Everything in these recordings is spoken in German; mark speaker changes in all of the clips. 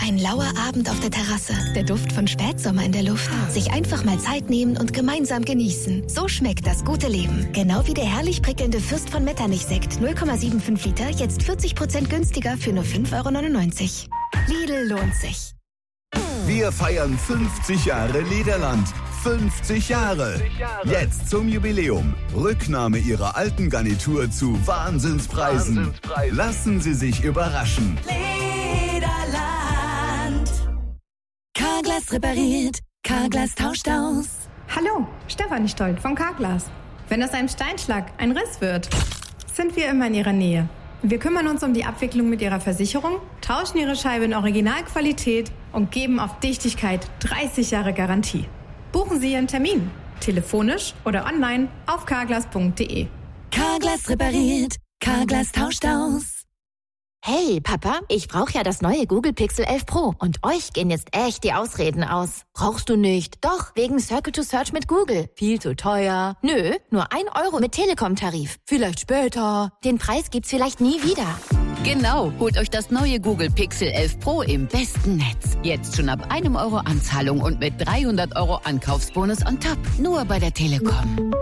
Speaker 1: Ein lauer Abend auf der Terrasse, der Duft von Spätsommer in der Luft. Sich einfach mal Zeit nehmen und gemeinsam genießen. So schmeckt das gute Leben. Genau wie der herrlich prickelnde Fürst von Metternich-Sekt. 0,75 Liter, jetzt 40% günstiger für nur 5,99 €. Lidl lohnt sich.
Speaker 2: Wir feiern 50 Jahre Lederland. 50 Jahre. Jetzt zum Jubiläum. Rücknahme Ihrer alten Garnitur zu Wahnsinnspreisen. Lassen Sie sich überraschen.
Speaker 3: Lederland. Carglass repariert. Carglass tauscht aus.
Speaker 4: Hallo, Stefanie Stolt vom Carglass. Wenn aus einem Steinschlag ein Riss wird, sind wir immer in Ihrer Nähe. Wir kümmern uns um die Abwicklung mit Ihrer Versicherung, tauschen Ihre Scheibe in Originalqualität und geben auf Dichtigkeit 30 Jahre Garantie. Buchen Sie Ihren Termin, telefonisch oder online auf carglass.de.
Speaker 3: Carglass repariert. Carglass tauscht aus.
Speaker 5: Hey, Papa, ich brauche ja das neue Google Pixel 11 Pro und euch gehen jetzt echt die Ausreden aus. Brauchst du nicht? Doch, wegen Circle to Search mit Google. Viel zu teuer. Nö, nur 1 € mit Telekom-Tarif. Vielleicht später. Den Preis gibt's vielleicht nie wieder.
Speaker 6: Genau, holt euch das neue Google Pixel 11 Pro im besten Netz. Jetzt schon ab 1 € Anzahlung und mit 300 € Ankaufsbonus on top. Nur bei der Telekom.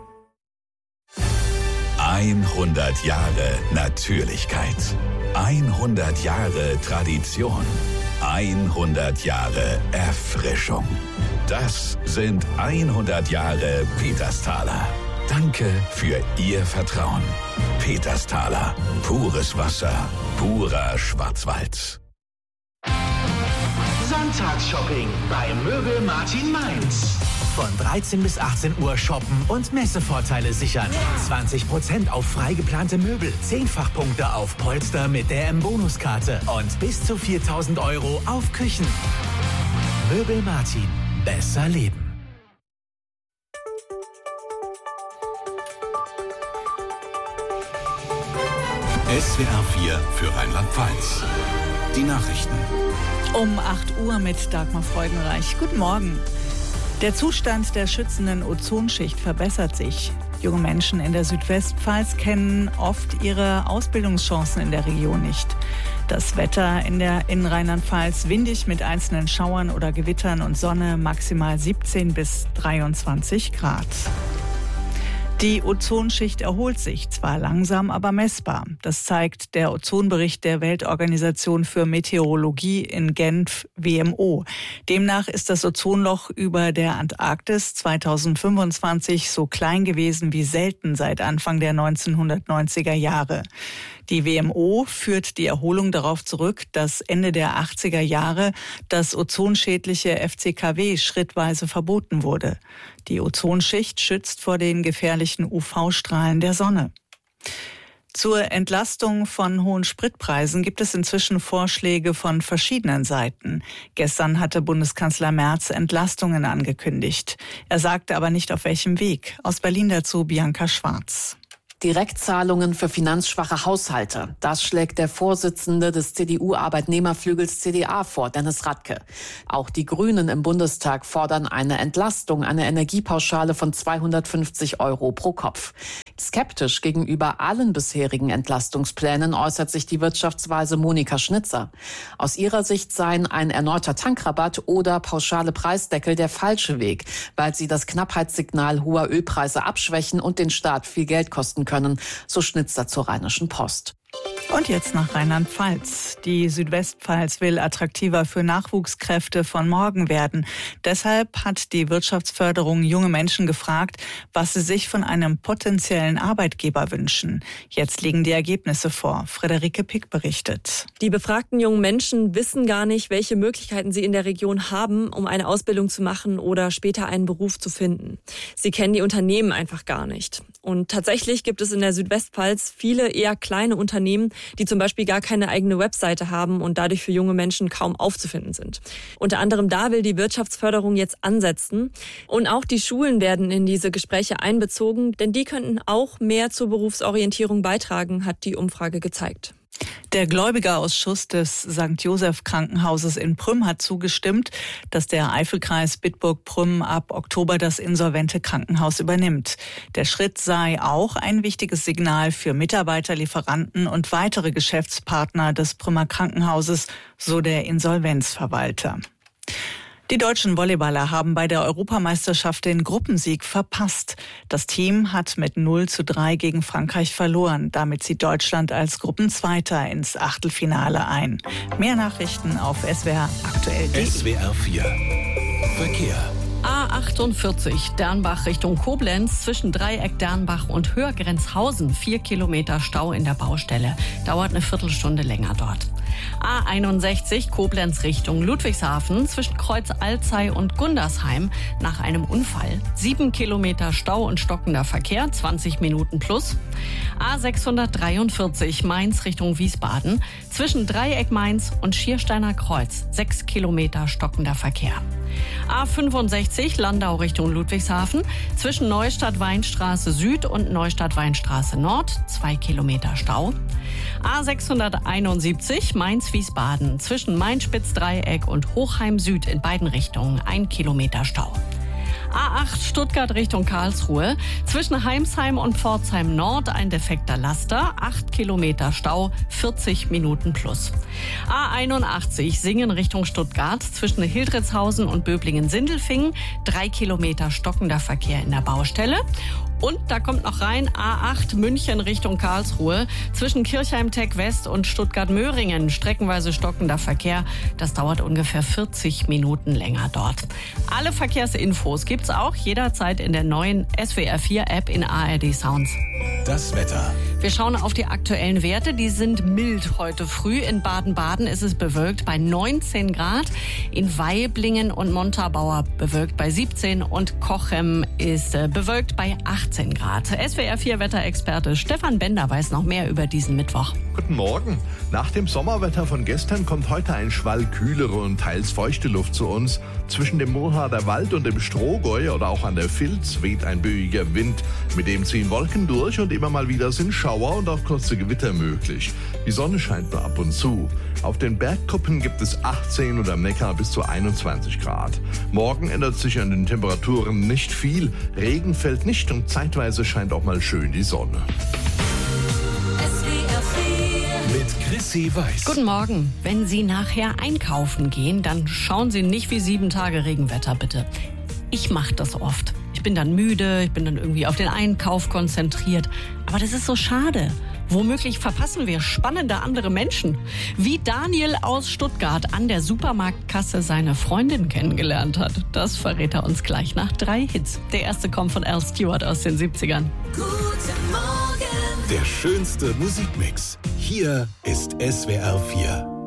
Speaker 7: 100 Jahre Natürlichkeit. 100 Jahre Tradition. 100 Jahre Erfrischung. Das sind 100 Jahre Petersthaler. Danke für Ihr Vertrauen. Petersthaler. Pures Wasser. Purer Schwarzwald.
Speaker 8: Sonntagsshopping bei Möbel Martin Mainz. Von 13 bis 18 Uhr shoppen und Messevorteile sichern. 20% auf frei geplante Möbel, 10-fach-Punkte auf Polster mit der M-Bonuskarte und bis zu 4.000 € auf Küchen. Möbel Martin. Besser leben.
Speaker 7: SWR 4 für Rheinland-Pfalz. Die Nachrichten.
Speaker 9: Um 8 Uhr mit Dagmar Freudenreich. Guten Morgen. Der Zustand der schützenden Ozonschicht verbessert sich. Junge Menschen in der Südwestpfalz kennen oft ihre Ausbildungschancen in der Region nicht. Das Wetter in Rheinland-Pfalz windig mit einzelnen Schauern oder Gewittern und Sonne, maximal 17 bis 23 Grad. Die Ozonschicht erholt sich, zwar langsam, aber messbar. Das zeigt der Ozonbericht der Weltorganisation für Meteorologie in Genf, WMO. Demnach ist das Ozonloch über der Antarktis 2025 so klein gewesen wie selten seit Anfang der 1990er Jahre. Die WMO führt die Erholung darauf zurück, dass Ende der 80er Jahre das ozonschädliche FCKW schrittweise verboten wurde. Die Ozonschicht schützt vor den gefährlichen UV-Strahlen der Sonne. Zur Entlastung von hohen Spritpreisen gibt es inzwischen Vorschläge von verschiedenen Seiten. Gestern hatte Bundeskanzler Merz Entlastungen angekündigt. Er sagte aber nicht, auf welchem Weg. Aus Berlin dazu Bianca Schwarz.
Speaker 10: Direktzahlungen für finanzschwache Haushalte. Das schlägt der Vorsitzende des CDU-Arbeitnehmerflügels CDA vor, Dennis Radke. Auch die Grünen im Bundestag fordern eine Entlastung, eine Energiepauschale von 250 € pro Kopf. Skeptisch gegenüber allen bisherigen Entlastungsplänen äußert sich die Wirtschaftsweise Monika Schnitzer. Aus ihrer Sicht seien ein erneuter Tankrabatt oder pauschale Preisdeckel der falsche Weg, weil sie das Knappheitssignal hoher Ölpreise abschwächen und den Staat viel Geld kosten können, so Schnitzer zur Rheinischen Post.
Speaker 9: Und jetzt nach Rheinland-Pfalz. Die Südwestpfalz will attraktiver für Nachwuchskräfte von morgen werden. Deshalb hat die Wirtschaftsförderung junge Menschen gefragt, was sie sich von einem potenziellen Arbeitgeber wünschen. Jetzt liegen die Ergebnisse vor. Friederike Pick berichtet.
Speaker 11: Die befragten jungen Menschen wissen gar nicht, welche Möglichkeiten sie in der Region haben, um eine Ausbildung zu machen oder später einen Beruf zu finden. Sie kennen die Unternehmen einfach gar nicht. Und tatsächlich gibt es in der Südwestpfalz viele eher kleine Unternehmen, die zum Beispiel gar keine eigene Webseite haben und dadurch für junge Menschen kaum aufzufinden sind. Unter anderem da will die Wirtschaftsförderung jetzt ansetzen. Und auch die Schulen werden in diese Gespräche einbezogen, denn die könnten auch mehr zur Berufsorientierung beitragen, hat die Umfrage gezeigt.
Speaker 9: Der Gläubigerausschuss des St. Joseph Krankenhauses in Prüm hat zugestimmt, dass der Eifelkreis Bitburg-Prüm ab Oktober das insolvente Krankenhaus übernimmt. Der Schritt sei auch ein wichtiges Signal für Mitarbeiter, Lieferanten und weitere Geschäftspartner des Prümer Krankenhauses, so der Insolvenzverwalter. Die deutschen Volleyballer haben bei der Europameisterschaft den Gruppensieg verpasst. Das Team hat mit 0:3 gegen Frankreich verloren. Damit zieht Deutschland als Gruppenzweiter ins Achtelfinale ein. Mehr Nachrichten auf swraktuell.de.
Speaker 7: SWR 4 Verkehr.
Speaker 12: A48 Dernbach Richtung Koblenz zwischen Dreieck Dernbach und Höhrgrenzhausen 4 Kilometer Stau in der Baustelle. Dauert eine Viertelstunde länger dort. A61 Koblenz Richtung Ludwigshafen zwischen Kreuz Alzey und Gundersheim nach einem Unfall. 7 Kilometer Stau und stockender Verkehr, 20 Minuten plus. A643 Mainz Richtung Wiesbaden zwischen Dreieck Mainz und Schiersteiner Kreuz. 6 Kilometer stockender Verkehr. A65 Landau Richtung Ludwigshafen zwischen Neustadt-Weinstraße Süd und Neustadt-Weinstraße Nord 2 Kilometer Stau. A671 Mainz-Wiesbaden zwischen Main-Spitz-Dreieck und Hochheim Süd in beiden Richtungen 1 Kilometer Stau. A8 Stuttgart Richtung Karlsruhe zwischen Heimsheim und Pforzheim Nord ein defekter Laster, 8 Kilometer Stau, 40 Minuten plus. A81 Singen Richtung Stuttgart zwischen Hildritzhausen und Böblingen-Sindelfingen, 3 Kilometer stockender Verkehr in der Baustelle. Und da kommt noch rein A8 München Richtung Karlsruhe zwischen Kirchheim-Tech West und Stuttgart-Möhringen. Streckenweise stockender Verkehr. Das dauert ungefähr 40 Minuten länger dort. Alle Verkehrsinfos gibt's auch jederzeit in der neuen SWR 4 App in ARD Sounds.
Speaker 7: Das Wetter.
Speaker 12: Wir schauen auf die aktuellen Werte. Die sind mild heute früh. In Baden-Baden ist es bewölkt bei 19 Grad. In Waiblingen und Montabaur bewölkt bei 17 und Cochem ist bewölkt bei 18 Grad. SWR 4 Wetterexperte Stefan Bender weiß noch mehr über diesen Mittwoch.
Speaker 13: Guten Morgen. Nach dem Sommerwetter von gestern kommt heute ein Schwall kühlere und teils feuchte Luft zu uns. Zwischen dem Murrharder Wald und dem Strohgäu oder auch an der Vilz weht ein böiger Wind. Mit dem ziehen Wolken durch und immer mal wieder sind Schauer und auch kurze Gewitter möglich. Die Sonne scheint nur ab und zu. Auf den Bergkuppen gibt es 18 und am Neckar bis zu 21 Grad. Morgen ändert sich an den Temperaturen nicht viel. Regen fällt nicht und zeitweise scheint auch mal schön die Sonne.
Speaker 7: Mit Chrissy Weiß.
Speaker 12: Guten Morgen. Wenn Sie nachher einkaufen gehen, dann schauen Sie nicht wie 7 Tage Regenwetter, bitte. Ich mache das oft. Ich bin dann müde, ich bin dann irgendwie auf den Einkauf konzentriert. Aber das ist so schade. Womöglich verpassen wir spannende andere Menschen. Wie Daniel aus Stuttgart an der Supermarktkasse seine Freundin kennengelernt hat. Das verrät er uns gleich nach 3 Hits. Der erste kommt von Al Stewart aus den 70ern.
Speaker 7: Der schönste Musikmix. Hier ist SWR 4.